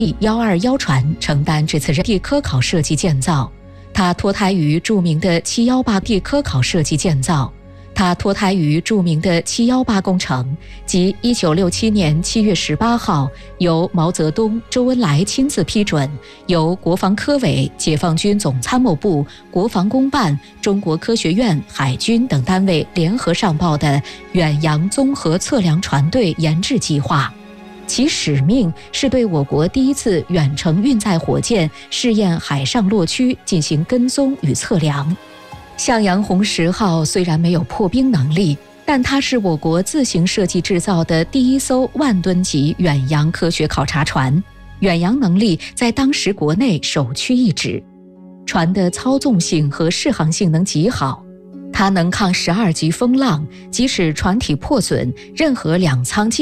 121船承担这次地科考设计建造，它脱胎于著名的718地科考设计建造。它脱胎于著名的718工程，即1967年7月18号由毛泽东、周恩来亲自批准，由国防科委、解放军总参谋部、国防工办、中国科学院、海军等单位联合上报的远洋综合测量船队研制计划。其使命是对我国第一次远程运载火箭试验海上落区进行跟踪与测量。向阳红10号虽然没有破冰能力，但它是我国自行设计制造的第一艘万吨级远洋科学考察船，远洋能力在当时国内首屈一指。船的操纵性和适航性能极好，它能抗12级风浪，即使船体破损，任何两舱